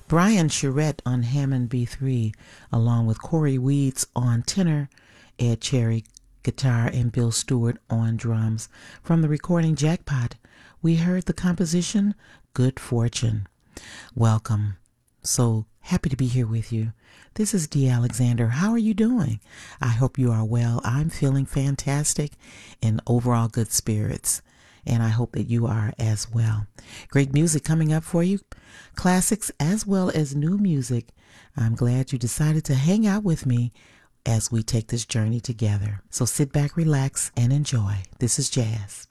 Brian Charette on Hammond B3, along with Corey Weeds on tenor, Ed Cherry guitar, and Bill Stewart on drums. From the recording Jackpot, we heard the composition Good Fortune. Welcome. So happy to be here with you. This is Dee Alexander. How are you doing? I hope you are well. I'm feeling fantastic and overall good spirits, and I hope that you are as well. Great music coming up for you, classics as well as new music. I'm glad you decided to hang out with me as we take this journey together. So sit back, relax, and enjoy. This is Jazz.